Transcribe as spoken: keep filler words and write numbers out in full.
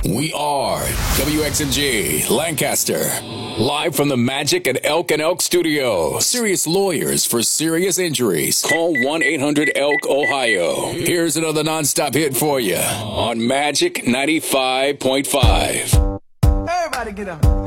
We are W X M G Lancaster. Live from the Magic at Elk and Elk Studio. Serious lawyers for serious injuries. Call one eight hundred elk ohio. Here's another nonstop hit for you on Magic ninety-five point five. Everybody get up.